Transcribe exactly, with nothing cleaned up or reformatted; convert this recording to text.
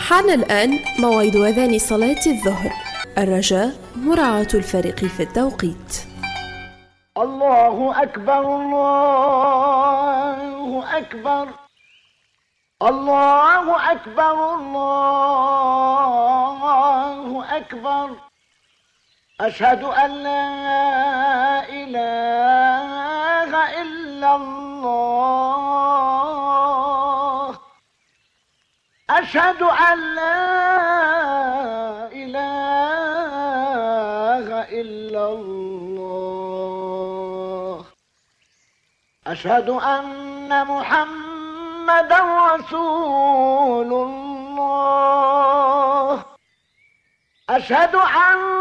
حان الآن موعد أذان صلاة الظهر. الرجاء مراعاة الفارق في التوقيت. الله أكبر الله أكبر الله أكبر الله أكبر أشهد أن لا إله إلا الله أشهد أن لا إله إلا الله أشهد أن محمدا رسول الله أشهد أن